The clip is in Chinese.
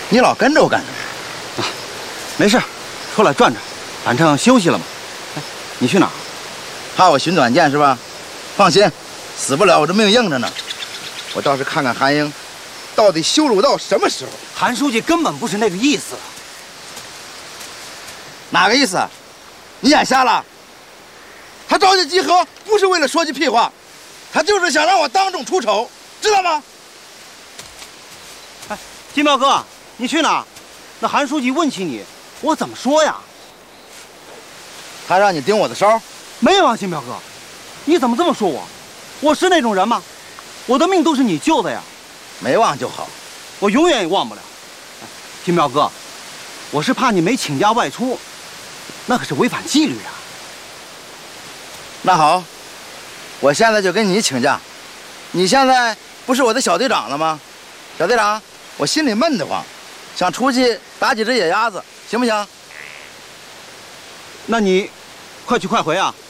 你老跟着我干什么？ 啊，没事，出来转转，反正休息了嘛。哎，你去哪儿？ 怕我寻短见是吧？放心，死不了，我这命硬着呢。我倒是看看韩英，到底羞辱到什么时候？ 韩书记根本不是那个意思。 哪个意思？你眼瞎了？他召集集合不是为了说句屁话，他就是想让我当众出丑，知道吗？ 哎，金彪哥，你去哪儿？那韩书记问起你，我怎么说呀？ 他让你盯我的梢？ 没有啊，金彪哥，你怎么这么说我？我是那种人吗？我的命都是你救的呀。 没忘就好， 我永远也忘不了。哎，金彪哥，我是怕你没请假外出，那可是违反纪律啊。 那好，我现在就跟你请假。你现在不是我的小队长了吗？小队长，我心里闷得慌，想出去打几只野鸭子，行不行？ 那你快去快回啊！